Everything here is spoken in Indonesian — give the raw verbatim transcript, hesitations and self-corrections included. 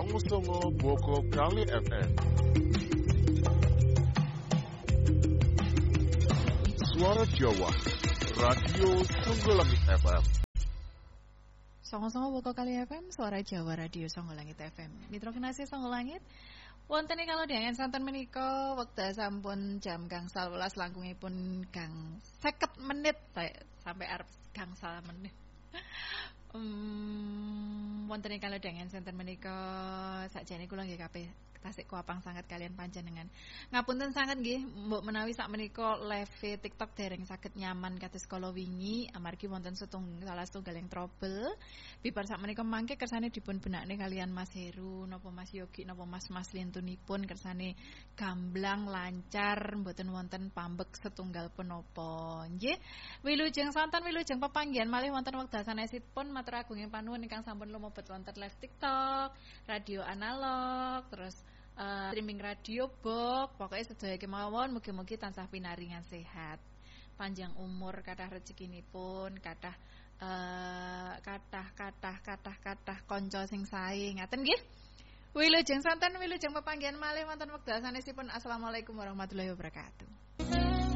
songo-songo Boko Kali F M. Suara Jawa, Radio Songgolangit F M. Songo-songo Boko Kali F M, Suara Jawa, Radio Songgolangit F M. Mitra kinasih Songgolangit. Wonten kalau diangen santen menika wekdal sampun jam gangsal welas langkungipun gang seket menit sampai arep gangsal menit. Um, wonten kalau dengan santen menika sakjane kula nggih kabeh tasik kuapang sangat kalian panjenengan. Ngapunten sangat nggih mbok menawi sak menika live TikTok dereng saged nyaman kados kala wingi amargi wonten setunggal setunggal yang trouble. Bibar sak menika mangke kersane dipun benakne kalian Mas Heru napa Mas Yogi napa Mas-mas lintunipun kersane gamblang lancar mboten wonten pambek setunggal punapa. Nggih. Wilujeng santen wilujeng pepanggihan malih wonten wekdal sanesipun matur agunging panuwun ingkang sampun lumebet wonten live TikTok, radio analog, terus Uh, streaming radio box, pokoknya sedaya kemawon mugi-mugi tansah pinaringan sehat, panjang umur, kathah rezekinipun, kathah uh, kathah kathah kathah kathah kanca sing sae ngaten nggih. Wilujeng santen wilujeng pepanggihan malih wonten wekdal sanesipun. Assalamualaikum warahmatullahi wabarakatuh.